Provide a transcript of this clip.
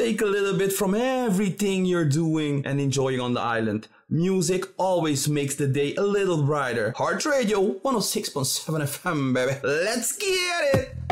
break a little bit from everything you're doing and enjoying on the island. Music always makes the day a little brighter. Heart Radio 106.7 FM, baby. Let's get it!